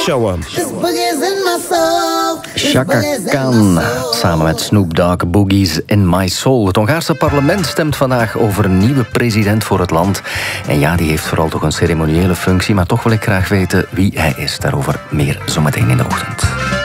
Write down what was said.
Show 'em. Chaka Khan, samen met Snoop Dogg, Boogies in My Soul. Het Hongaarse parlement stemt vandaag over een nieuwe president voor het land. En ja, die heeft vooral toch een ceremoniële functie, maar toch wil ik graag weten wie hij is. Daarover meer zometeen in de ochtend.